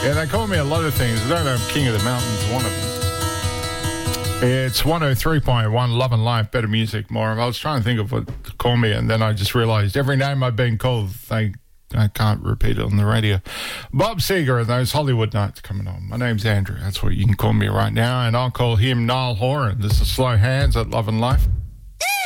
Yeah, they call me a lot of things. I don't know if King of the Mountain's one of them. It's 103.1 Love and Life, better music, more. I was trying to think of what to call me, and then I just realised every name I've been called, I can't repeat it on the radio. Bob Seger and those Hollywood Nights coming on. My name's Andrew. That's what you can call me right now, and I'll call him Niall Horan. This is Slow Hands at Love and Life.